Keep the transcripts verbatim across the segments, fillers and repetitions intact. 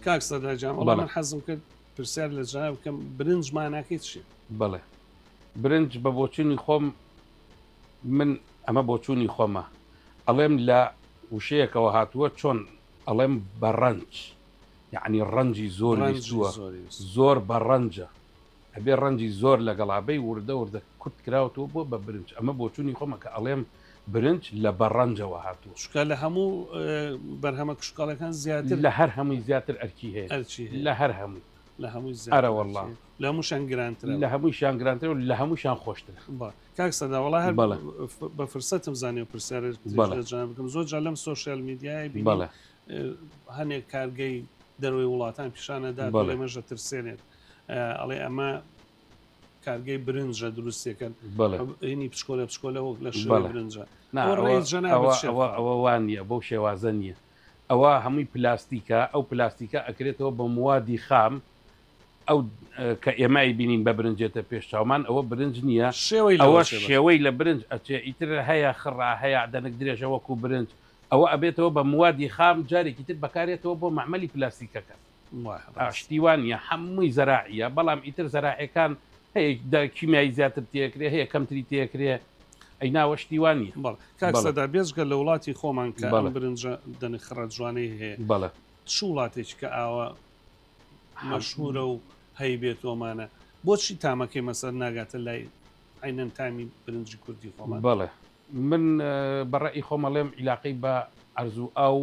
کاک سەداجان وەڵام من حەزم کرد پرسیار لە جەناب بکەم برنج ماناکەی چییە؟ بەڵێ برنج بە بۆچوونی خۆم من ئەمە بۆچوونی خۆمە ئەڵێم لە وشەیەکەوە هاتووە چۆن ئەڵێم بە ڕەنج یعنی ڕەنجی زۆر ویستووە زۆر بە ڕەنجە ئەبێ ڕەنجی زۆر لەگەڵابەی وردە وردە کورت کراوەوە بۆ بە برنج ئەمە بۆچوونی خۆمە کە ئەڵێم برنج لە بەڕەنجەوە هاتووە شکال لە هەموو بەرهەمە کشکاڵەکان زیاتر لە هەر هەمووی زیاتر ئەرکی هەیە لە هەر هەموو لە هەمووی ئەرە وەڵڵا لە هەمووشان گرانترە لە هەمووی شان گرانتر و لە هەمووشان خۆشتر کاک سەدا وەڵا هەر بە فرسەتم زانێ و پرسیارە بکەم زۆر جا لەم سۆشیال میدیای بڵێ هەنێک کارگەی دەروی وڵاتان پیشانەدا ئێمەژە ترسێنێت ئەڵێ ئەمە کارگەی برنجە دروستێکن هینی پشکۆلە پشکۆلەوە لە شوێ برنجە ئەوە وانە بەو شێوازە نییە ئەوە هەمووی پلاستیکە ئەو پلاستیکە ئەکرێتەوە بە موادی خام ئەو کە ئێمای بینین بە برنجێتە پێش چاومان ئەوە برنج نییە ئەوە شێوەی لە برنج ئەچێ ئیتر هەیە خڕا هەیە دەنک درێژە وەکو برنج ئەوە ئەبێتەوە بە موادی خام جارێکی تر بەکارێتەوە بۆ معمەلی پلاستیکەکە شتیوانە هەمووی زەراعیە بەڵام ئیتر زەراعەکان هەیە کیمیایی زیاتر تێکرێ هەیە کەمتری تێکرێ ئەی ناوە شتیوانی کاکسەدا بێزگە لە وڵاتی خۆمان کە برنجە دەنی خڕە جوانەی هەیە بەڵێ چ وڵاتێک کە ئاوە مەشهورە و هەی بێتۆمانە بۆچی تامەکەی مەسەر ناگاتە لای عینەن تامی برنجی کوردی خۆمان بەڵێ من بەڕێی خۆمەڵێم عیلاقەی بە ئەرزوو ئاو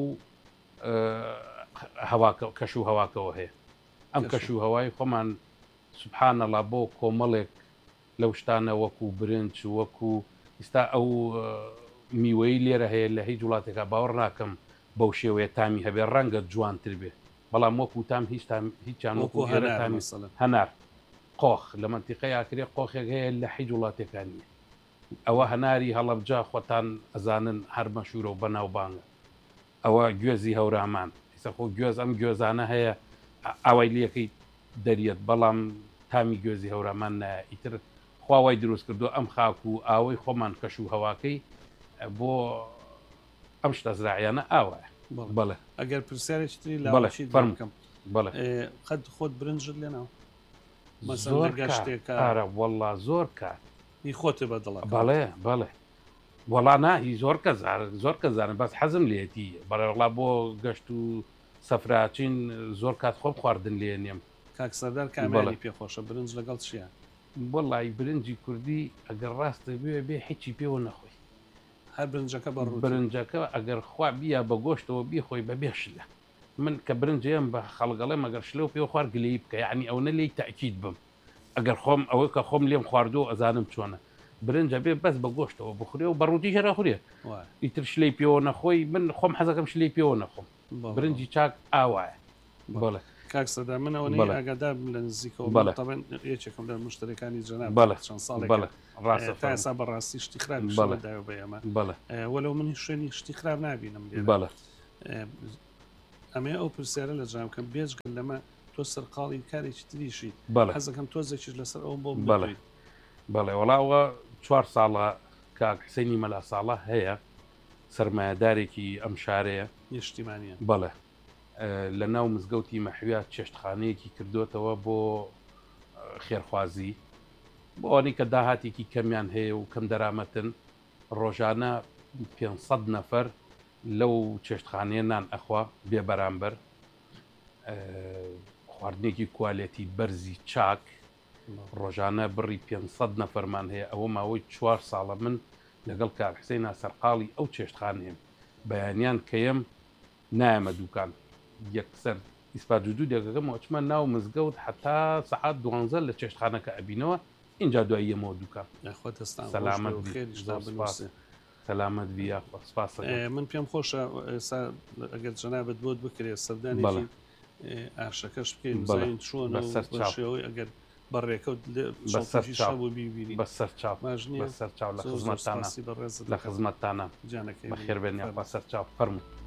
کەش و هەواکەوە هەیە ئەم کەش و هەوای خۆمان سوبحانەڵا بۆ کۆمەڵێک لەو شتانە وەکو برنج وەکو ئێستا ئەو میوەی لێرە هەیە لە هیچ وڵاتێکە باوەڕ ناکەم بەو شێوەیە تامی هەبێ ڕەنگە جوانتر بێ بەڵام وەکو تام هیچ هیچیان وەکو هەنار قۆخ لە منتیقەی ئاکرێ قۆخێک هەیە لە حیج وڵاتەکانی ئەوە هەناری هەڵەبجا خۆتان ئەزانن هەر مەشهورە و بەناوبانگە ئەوە گوێزی هەورامان ئێستا خۆ گوێز ئەم گوێزانە هەیە ئەوەی لەکەی دەریێت بەڵام تامی گوێزی هەورامان نایە ئیتر خواوای دروست کردو ئەم خاک و ئاوەی خۆمان کەش و هەواکەی بۆ ئەم شتە زراعیانە ئاوایە بەڵێ ئەگەر پرسیارێکی لاوەشی فەرمکەم بەڵێ قەت خۆت برنجت لێناوە زۆر شتێکارە وەڵڵا زۆر کار هی خۆتە بەدڵە بەڵێ بەڵێ وەڵا ناهی زۆر کە زۆر کە زانن بەس حەزم لێتی بەڵێ بۆ گەشت و سەفراچین زۆر کات خۆم خواردن لێ نێم کاک سەردار کامێڵی پێخۆشە برنج لەگەڵ چییە؟ وەڵی برنجی کوردی ئەگەر ڕاستە بێ بێ هیچی پێوە نەخۆی هەر برنجەکە بە برنجەکە ئەگەر خوا بیا بە گۆشتەوە بیخۆی بە بێشلە من کە برنجەیەم بە خەڵگەڵێم ئەگەر شلەو پێ خوارد گلەی بکە یعنی ئەو نە لێی تاکید بم ئەگەر خۆم ئەوەی کە خۆم لێم خواردو ئەزانم چۆنە برنجە بێ بەس بە گۆشتەوە بخورێ و بەڕووتی ژێرا خورێ ئیتر شلەی پێوە نەخۆی من خۆم حەزەکەم شلەی پێوە نەخۆم برنجی چاک ئاوایە بەڵێ کاک سەدا منەوە ئاگادار لە نزیکەوە تەبەن یەکێکم لە مشتەکانی جەناب چەند ساڵێک تا ئێستا بەڕاستی شتی خراپ دایەوە بە ئێمە وەلەو منی شوێنی شتی خراپ نبینم بەڵێ ئەمێ ئەو پرسیارە لە جامکەم بێجگەل لەمە تۆ سەرقاڵی کارێکی تریشی حەزەکەم تۆزێکیش لەسەر ئەو بۆ بەڵێ بەڵێ وەڵاوە چوار ساڵە کاک حسەینی مەلا ساڵە هەیە سەرمایەدارێکی ئەم شارەیە نیشتیمانیە بەڵێ لە ناو مزگەوتی مەحویات چێشتخانەیەکی کردوێتەوە بۆ خێرخوازی بۆ ئەوانەی کە داهاتێکی کەمیان هەیە و کەم دەرامەتن ڕۆژانە پێنج نەفەر لەو چێشتخانەیە نان ئەخوا بێ بەرامبەر خواردنێکی کوالێتی بەرزی چاک ڕۆژانە بڕی پێنج نەفەرمان هەیە ئەوە ماوەی چوار ساڵە من لەگەڵ کاک حسەینا سەرقاڵی ئەو چێشتخانەیەم بەیانیان کەیەم نایەمە دووکان یەکسەر ئیسپات و دوو دێگەکەم وچمە ناو مزگەوت حتا سەعات دوانزە لە چێشتخانەکە ئەبینەوە اینجا دوای یەمەوە دووکان سەلامەت سەلامەت بیا سپاس من پێم خۆشە ئێستا ئەگەر جەنابەت بۆت بکرێت سەردانی ئاشەکەش بکەین بزانین چۆنە شێوەی ئەگەر بەڕێکەوت ببینی بەسەر چاپ بەسەر چاو لە خزمەتتانە لە خزمەتتانە بەخێر بێنیا بەسەر چاپ فەرموو